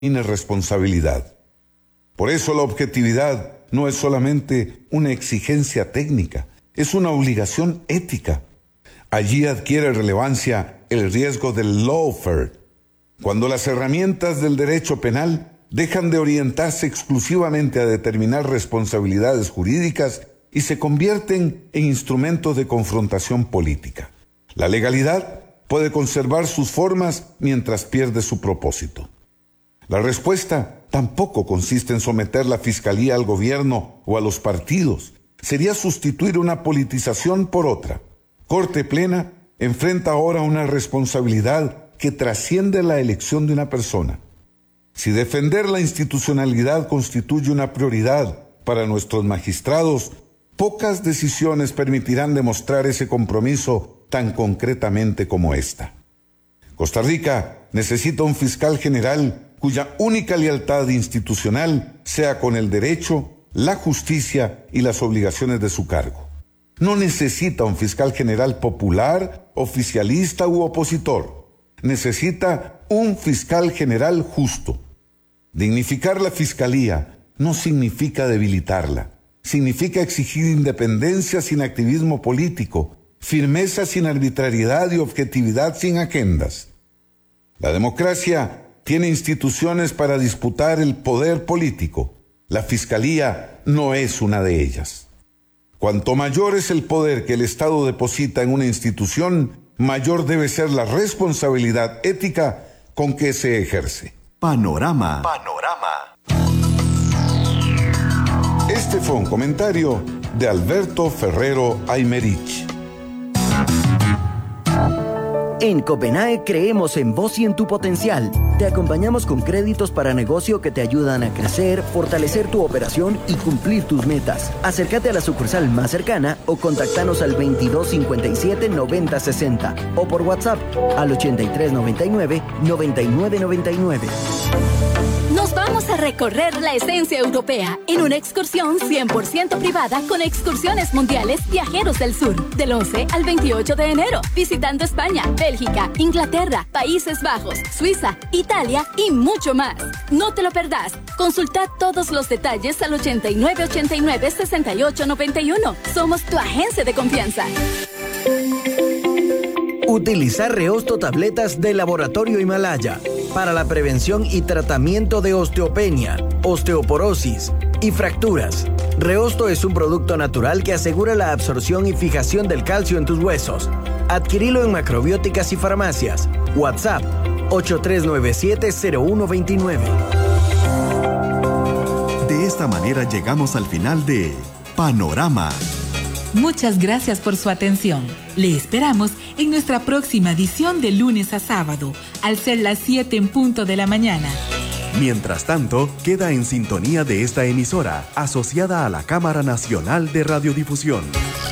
tiene responsabilidad. Por eso la objetividad no es solamente una exigencia técnica, es una obligación ética. Allí adquiere relevancia el riesgo del lawfare, cuando las herramientas del derecho penal dejan de orientarse exclusivamente a determinar responsabilidades jurídicas y se convierten en instrumentos de confrontación política. La legalidad puede conservar sus formas mientras pierde su propósito. La respuesta tampoco consiste en someter la fiscalía al gobierno o a los partidos. Sería sustituir una politización por otra. Corte Plena enfrenta ahora una responsabilidad que trasciende la elección de una persona. Si defender la institucionalidad constituye una prioridad para nuestros magistrados, pocas decisiones permitirán demostrar ese compromiso tan concretamente como esta. Costa Rica necesita un fiscal general cuya única lealtad institucional sea con el derecho, la justicia y las obligaciones de su cargo. No necesita un fiscal general popular, oficialista u opositor. Necesita un fiscal general justo. Dignificar la fiscalía no significa debilitarla. Significa exigir independencia sin activismo político, firmeza sin arbitrariedad y objetividad sin agendas. La democracia tiene instituciones para disputar el poder político. La fiscalía no es una de ellas. Cuanto mayor es el poder que el Estado deposita en una institución, mayor debe ser la responsabilidad ética con que se ejerce. Panorama. Este fue un comentario de Alberto Ferrero Aymerich. En Copenae creemos en vos y en tu potencial. Te acompañamos con créditos para negocio que te ayudan a crecer, fortalecer tu operación y cumplir tus metas. Acércate a la sucursal más cercana o contactanos al 2257-9060 o por WhatsApp al 8399-9999. Nos vamos a recorrer la esencia europea en una excursión 100% privada con Excursiones Mundiales Viajeros del Sur, del 11 al 28 de enero, visitando España, Bélgica, Inglaterra, Países Bajos, Suiza, Italia y mucho más. No te lo perdás. Consulta todos los detalles al 8989-6891. Somos tu agencia de confianza. Utilizar Reosto tabletas de Laboratorio Himalaya para la prevención y tratamiento de osteopenia, osteoporosis y fracturas. Reosto es un producto natural que asegura la absorción y fijación del calcio en tus huesos. Adquirilo en macrobióticas y farmacias. WhatsApp 8397-0129. De esta manera llegamos al final de Panorama. Muchas gracias por su atención. Le esperamos en nuestra próxima edición de lunes a sábado, al ser las 7 en punto de la mañana. Mientras tanto, queda en sintonía de esta emisora, asociada a la Cámara Nacional de Radiodifusión.